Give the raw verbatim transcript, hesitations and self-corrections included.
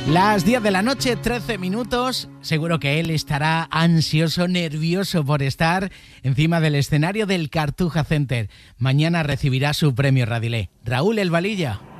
Las diez de la noche, trece minutos. Seguro que él estará ansioso, nervioso por estar encima del escenario del Cartuja Center. Mañana recibirá su premio Radilé. Raúl El Valilla.